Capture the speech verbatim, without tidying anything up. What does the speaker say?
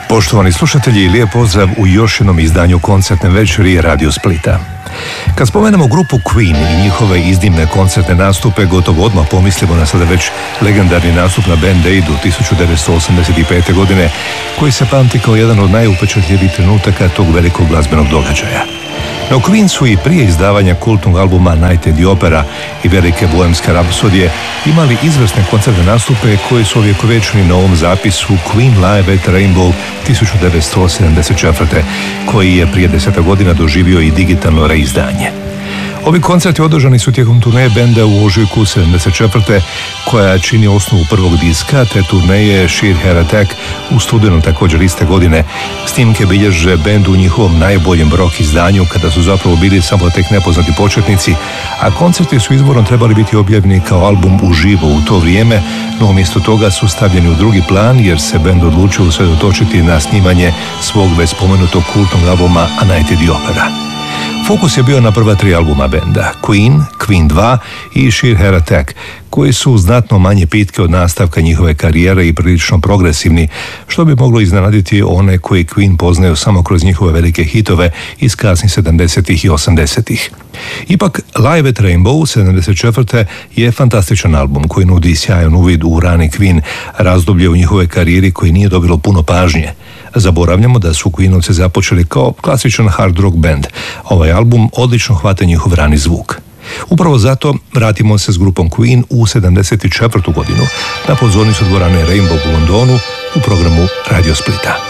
Poštovani slušatelji, lijep pozdrav u još jednom izdanju koncertne večeri Radio Splita. Kad spomenemo grupu Queen i njihove iznimne koncertne nastupe, gotovo odmah pomislimo na sada već legendarni nastup na Band Aidu tisuću devetsto osamdeset pete. godine, koji se pamti kao jedan od najupečatljivijih trenutaka tog velikog glazbenog događaja. No Queen su i prije izdavanja kultnog albuma Night at the Opera i velike boemske rapsodije imali izvrsne koncertne nastupe koji su ovjekovečeni na ovom zapisu Queen Live at Rainbow tisuću devetsto sedamdeset četvrte. koji je prije deseta godina doživio i digitalno reizdanje. Ovi koncerti održani su tijekom turneje benda u ožujku sedamdeset četvrte. koja čini osnovu prvog diska, te turneje Sheer Heart Attack u studenom također iste godine. Snimke bilježe bend u njihovom najboljem rock izdanju, kada su zapravo bili samo tek nepoznati početnici, a koncerti su izvorno trebali biti objavljeni kao album uživo u to vrijeme, no umjesto toga su stavljeni u drugi plan jer se bend odlučio usredotočiti na snimanje svog već spomenutog kultnog albuma A Night at the Opera. Fokus je bio na prva tri albuma benda, Queen, Queen dva i Sheer Heart Attack, koji su znatno manje pitke od nastavka njihove karijere i prilično progresivni, što bi moglo iznenaditi one koji Queen poznaju samo kroz njihove velike hitove iz kasnih sedamdesetih i osamdesetih. Ipak, Live at Rainbow sedamdeset četvrte. je fantastičan album koji nudi sjajan uvid u rani Queen, razdoblje u njihove karijeri koji nije dobilo puno pažnje. Zaboravljamo da su Queenovci započeli kao klasičan hard rock band. Ovaj album odlično hvata njihov rani zvuk. Upravo zato vratimo se s grupom Queen u sedamdeset četvrtu. godinu na pozornicu dvorane Rainbow u Londonu u programu Radio Splita.